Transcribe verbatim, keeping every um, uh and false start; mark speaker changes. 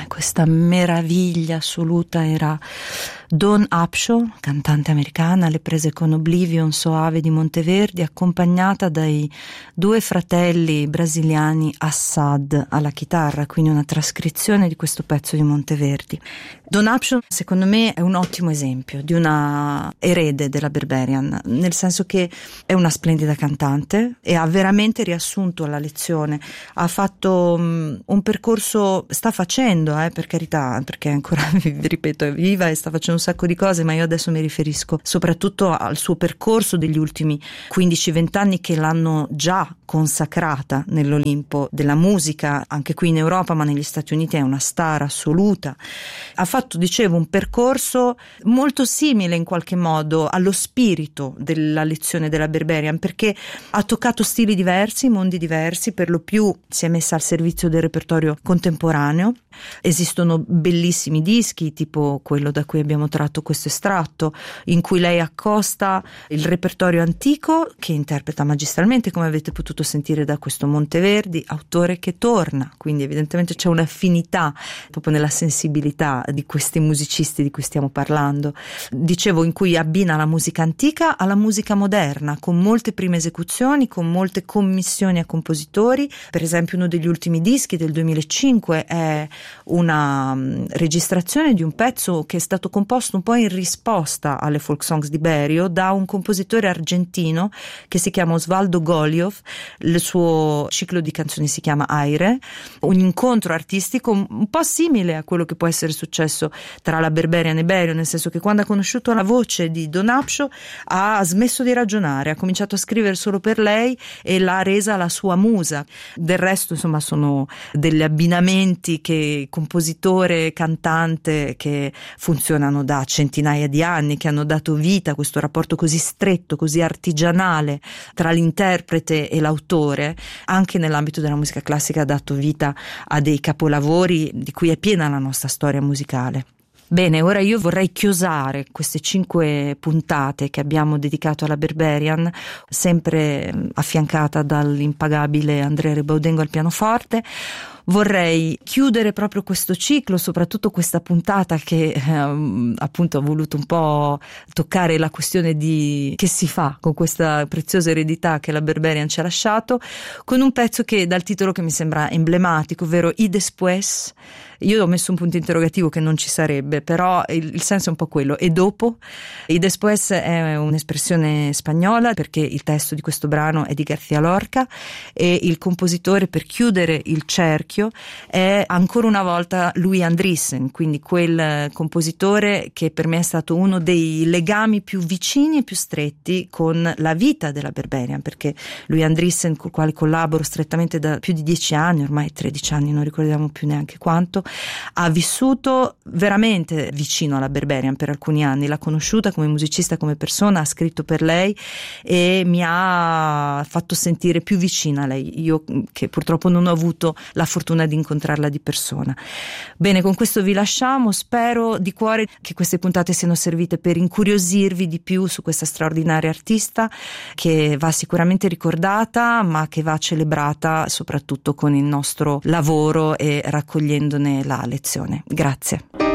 Speaker 1: questa meraviglia assoluta era Dawn Upshaw, cantante americana, alle prese con Oblivion Soave di Monteverdi, accompagnata dai due fratelli brasiliani Assad alla chitarra, quindi una trascrizione di questo pezzo di Monteverdi. Dawn Upshaw secondo me è un ottimo esempio di una erede della Berberian, nel senso che è una splendida cantante e ha veramente riassunto la lezione, ha fatto um, un percorso, sta facendo eh, per carità, perché ancora vi ripeto è viva e sta facendo un sacco di cose, ma io adesso mi riferisco soprattutto al suo percorso degli ultimi quindici venti anni che l'hanno già consacrata nell'Olimpo della musica, anche qui in Europa, ma negli Stati Uniti è una star assoluta. Ha fatto, dicevo, un percorso molto simile in qualche modo allo spirito della lezione della Berberian, perché ha toccato stili diversi, mondi diversi, per lo più si è messa al servizio del repertorio contemporaneo. Esistono bellissimi dischi, tipo quello da cui abbiamo tratto questo estratto, in cui lei accosta il repertorio antico che interpreta magistralmente, come avete potuto sentire da questo Monteverdi, autore che torna, quindi evidentemente c'è un'affinità proprio nella sensibilità di questi musicisti di cui stiamo parlando. Dicevo, in cui abbina la musica antica alla musica moderna, con molte prime esecuzioni, con molte commissioni a compositori. Per esempio uno degli ultimi dischi del duemilacinque è una um, registrazione di un pezzo che è stato composto un po' in risposta alle folk songs di Berio da un compositore argentino che si chiama Osvaldo Goliov. Il suo ciclo di canzoni si chiama Aire, un incontro artistico un po' simile a quello che può essere successo tra la Berberian e Berio, nel senso che quando ha conosciuto la voce di Dawn Upshaw ha smesso di ragionare, ha cominciato a scrivere solo per lei e l'ha resa la sua musa. Del resto, insomma, sono degli abbinamenti che compositore, cantante, che funzionano da centinaia di anni, che hanno dato vita a questo rapporto così stretto, così artigianale tra l'interprete e l'autore. Anche nell'ambito della musica classica ha dato vita a dei capolavori di cui è piena la nostra storia musicale. Bene, ora io vorrei chiosare queste cinque puntate che abbiamo dedicato alla Berberian, sempre affiancata dall'impagabile Andrea Rebaudengo al pianoforte. Vorrei chiudere proprio questo ciclo, soprattutto questa puntata che ehm, appunto ha voluto un po' toccare la questione di che si fa con questa preziosa eredità che la Berberian ci ha lasciato, con un pezzo che dal titolo che mi sembra emblematico, ovvero I Después. Io ho messo un punto interrogativo che non ci sarebbe, però il, il senso è un po' quello. E dopo? I Después è un'espressione spagnola perché il testo di questo brano è di García Lorca e il compositore per chiudere il cerchio è ancora una volta Louis Andriessen, quindi quel compositore che per me è stato uno dei legami più vicini e più stretti con la vita della Berberian, perché Louis Andriessen, con il quale collaboro strettamente da più di dieci anni, ormai tredici anni, non ricordiamo più neanche quanto, ha vissuto veramente vicino alla Berberian per alcuni anni, l'ha conosciuta come musicista, come persona, ha scritto per lei e mi ha fatto sentire più vicina a lei, io che purtroppo non ho avuto la fortuna di incontrarla di persona. Bene, con questo vi lasciamo, spero di cuore che queste puntate siano servite per incuriosirvi di più su questa straordinaria artista che va sicuramente ricordata ma che va celebrata soprattutto con il nostro lavoro e raccogliendone la lezione. Grazie.